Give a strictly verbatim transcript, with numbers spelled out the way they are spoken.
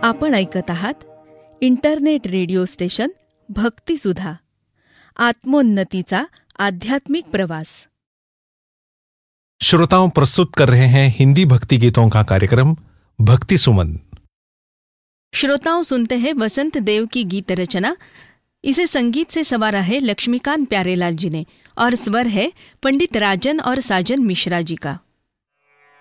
आपण ऐकत आहात इंटरनेट रेडिओ स्टेशन भक्तिसुधा, आत्मोन्नतीचा आध्यात्मिक प्रवास। श्रोताओं, प्रस्तुत कर रहे हैं हिंदी भक्ति गीतों का कार्यक्रम भक्ति सुमन। श्रोताओं, सुनते हैं वसंत देव की गीत रचना। इसे संगीत से सवारा है लक्ष्मीकांत प्यारेलाल जी ने और स्वर है पंडित राजन और साजन मिश्रा जी का।